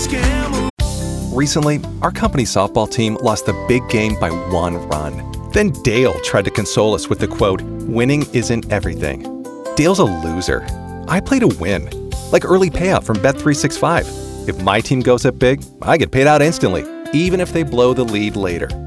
Recently, our company softball team lost the big game by 1 run. Then Dale tried to console us with the quote, "Winning isn't everything." Dale's a loser. I play to win, like early payout from Bet365. If my team goes up big, I get paid out instantly, even if they blow the lead later.